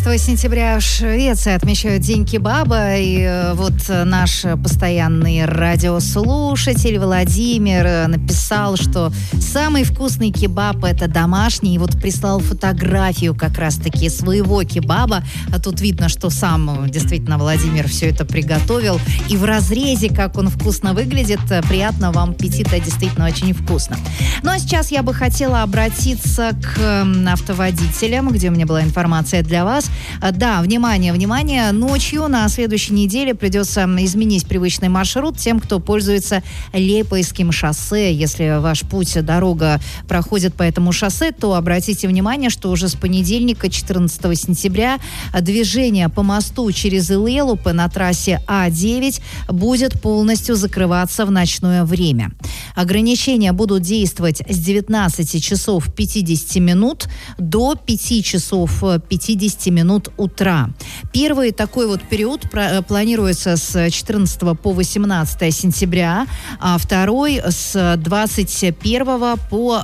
Сентября в Швеции отмечают День кебаба. И вот наш постоянный радиослушатель Владимир написал, что самый вкусный кебаб – это домашний. И вот прислал фотографию как раз-таки своего кебаба. А тут видно, что сам действительно Владимир все это приготовил. И в разрезе, как он вкусно выглядит, приятного вам аппетита, действительно очень вкусно. Ну а сейчас я бы хотела обратиться к автоводителям, где у меня была информация для вас. Да, внимание, ночью на следующей неделе придется изменить привычный маршрут тем, кто пользуется Лепойским шоссе. Если ваш путь, дорога проходит по этому шоссе, то обратите внимание, что уже с понедельника, 14 сентября, движение по мосту через Илелупы на трассе А9 будет полностью закрываться в ночное время. Ограничения будут действовать с 19 часов 50 минут до 5 часов 50 минут утра. Первый такой вот период планируется с 14 по 18 сентября, а второй с 21 по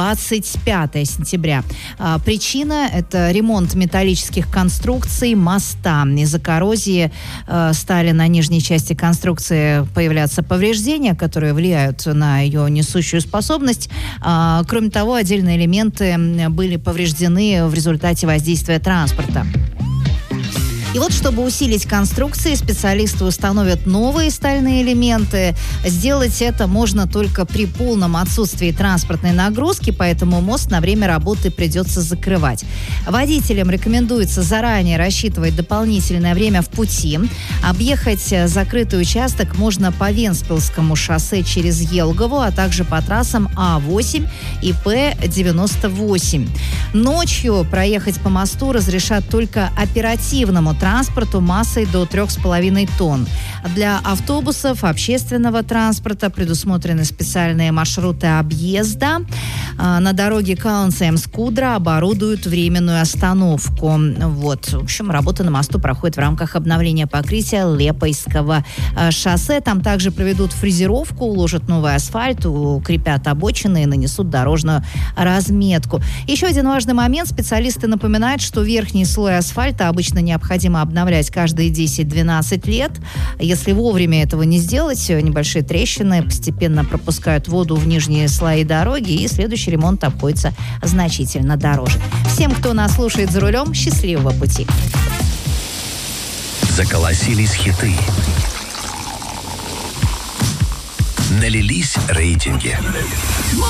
25 сентября. Причина – это ремонт металлических конструкций моста. Из-за коррозии стали на нижней части конструкции появляться повреждения, которые влияют на ее несущую способность. Кроме того, отдельные элементы были повреждены в результате воздействия транспорта. И вот, чтобы усилить конструкции, специалисты установят новые стальные элементы. Сделать это можно только при полном отсутствии транспортной нагрузки, поэтому мост на время работы придется закрывать. Водителям рекомендуется заранее рассчитывать дополнительное время в пути. Объехать закрытый участок можно по Венспилскому шоссе через Елгову, а также по трассам А8 и П-98. Ночью проехать по мосту разрешат только оперативному транспорту массой до 3,5 тонн. Для автобусов общественного транспорта предусмотрены специальные маршруты объезда. На дороге Каунсем-Скудра оборудуют временную остановку. Вот. В общем, работа на мосту проходит в рамках обновления покрытия Лепойского шоссе. Там также проведут фрезеровку, уложат новый асфальт, укрепят обочины и нанесут дорожную разметку. Еще один важный момент. Специалисты напоминают, что верхний слой асфальта обычно необходимо обновлять каждые 10-12 лет. Если вовремя этого не сделать, небольшие трещины постепенно пропускают воду в нижние слои дороги, и следующий ремонт обходится значительно дороже. Всем, кто нас слушает за рулем, счастливого пути. Заколосились хиты. Налились рейтинги.